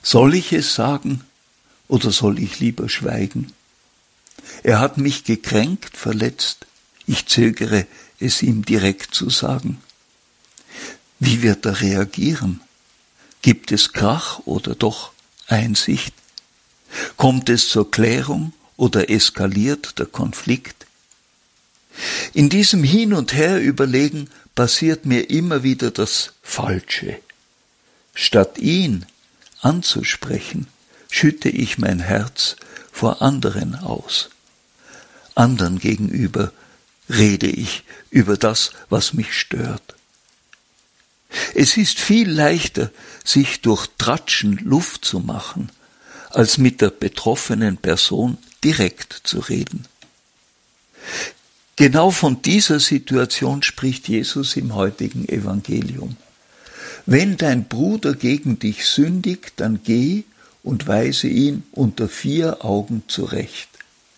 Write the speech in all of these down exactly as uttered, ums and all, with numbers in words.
Soll ich es sagen oder soll ich lieber schweigen? Er hat mich gekränkt, verletzt. Ich zögere, es ihm direkt zu sagen. Wie wird er reagieren? Gibt es Krach oder doch Einsicht? Kommt es zur Klärung oder eskaliert der Konflikt? In diesem Hin- und Her-Überlegen passiert mir immer wieder das Falsche. Statt ihn anzusprechen, schütte ich mein Herz vor anderen aus. Andern gegenüber rede ich über das, was mich stört. Es ist viel leichter, sich durch Tratschen Luft zu machen, als mit der betroffenen Person direkt zu reden. Genau von dieser Situation spricht Jesus im heutigen Evangelium. Wenn dein Bruder gegen dich sündigt, dann geh und weise ihn unter vier Augen zurecht.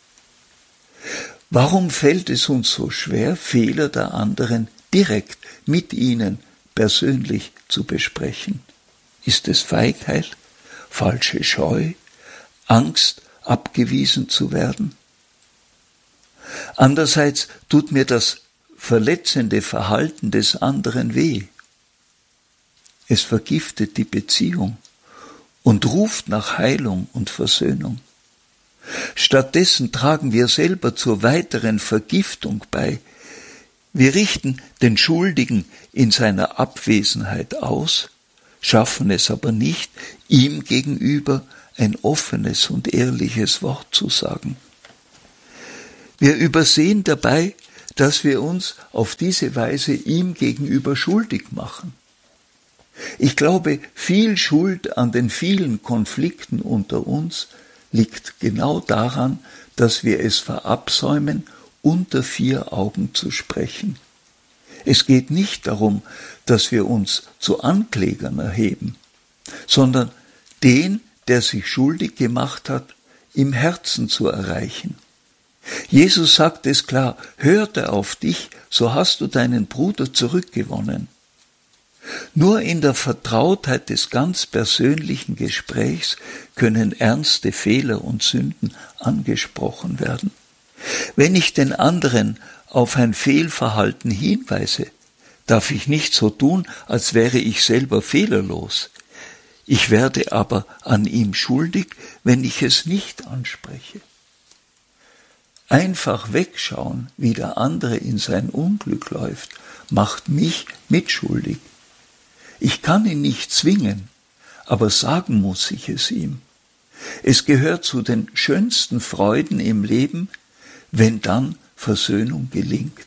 Warum fällt es uns so schwer, Fehler der anderen direkt mit ihnen persönlich zu besprechen? Ist es Feigheit, falsche Scheu, Angst, abgewiesen zu werden? Andererseits tut mir das verletzende Verhalten des anderen weh. Es vergiftet die Beziehung und ruft nach Heilung und Versöhnung. Stattdessen tragen wir selber zur weiteren Vergiftung bei. Wir richten den Schuldigen in seiner Abwesenheit aus, schaffen es aber nicht, ihm gegenüber ein offenes und ehrliches Wort zu sagen. Wir übersehen dabei, dass wir uns auf diese Weise ihm gegenüber schuldig machen. Ich glaube, viel Schuld an den vielen Konflikten unter uns liegt genau daran, dass wir es verabsäumen, unter vier Augen zu sprechen. Es geht nicht darum, dass wir uns zu Anklägern erheben, sondern den, der sich schuldig gemacht hat, im Herzen zu erreichen. Jesus sagt es klar, hörte auf dich, so hast du deinen Bruder zurückgewonnen. Nur in der Vertrautheit des ganz persönlichen Gesprächs können ernste Fehler und Sünden angesprochen werden. Wenn ich den anderen auf ein Fehlverhalten hinweise, darf ich nicht so tun, als wäre ich selber fehlerlos. Ich werde aber an ihm schuldig, wenn ich es nicht anspreche. Einfach wegschauen, wie der andere in sein Unglück läuft, macht mich mitschuldig. Ich kann ihn nicht zwingen, aber sagen muss ich es ihm. Es gehört zu den schönsten Freuden im Leben, wenn dann Versöhnung gelingt.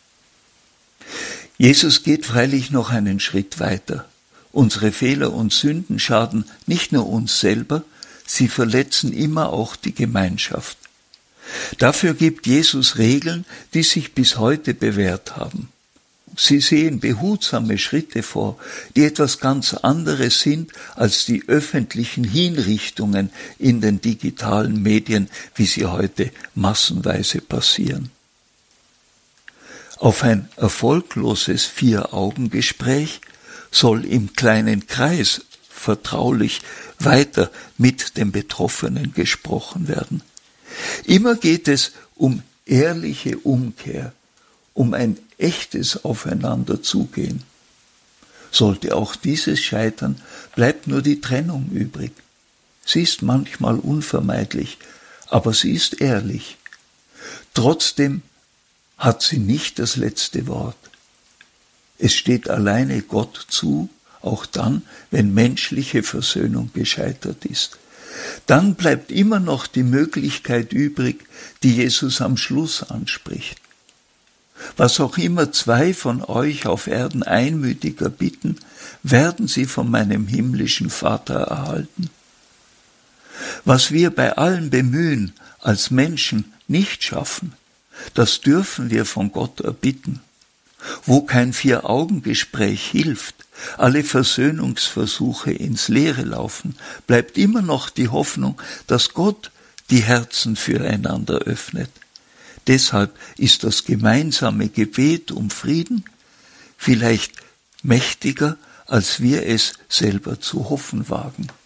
Jesus geht freilich noch einen Schritt weiter. Unsere Fehler und Sünden schaden nicht nur uns selber, sie verletzen immer auch die Gemeinschaft. Dafür gibt Jesus Regeln, die sich bis heute bewährt haben. Sie sehen behutsame Schritte vor, die etwas ganz anderes sind als die öffentlichen Hinrichtungen in den digitalen Medien, wie sie heute massenweise passieren. Auf ein erfolgloses Vier-Augen-Gespräch soll im kleinen Kreis vertraulich weiter mit dem Betroffenen gesprochen werden. Immer geht es um ehrliche Umkehr, um ein echtes Aufeinanderzugehen. Sollte auch dieses scheitern, bleibt nur die Trennung übrig. Sie ist manchmal unvermeidlich, aber sie ist ehrlich. Trotzdem hat sie nicht das letzte Wort. Es steht alleine Gott zu, auch dann, wenn menschliche Versöhnung gescheitert ist. Dann bleibt immer noch die Möglichkeit übrig, die Jesus am Schluss anspricht. Was auch immer zwei von euch auf Erden einmütiger bitten, werden sie von meinem himmlischen Vater erhalten. Was wir bei allem Bemühen als Menschen nicht schaffen, das dürfen wir von Gott erbitten. Wo kein Vier-Augen-Gespräch hilft, alle Versöhnungsversuche ins Leere laufen, bleibt immer noch die Hoffnung, dass Gott die Herzen füreinander öffnet. Deshalb ist das gemeinsame Gebet um Frieden vielleicht mächtiger, als wir es selber zu hoffen wagen.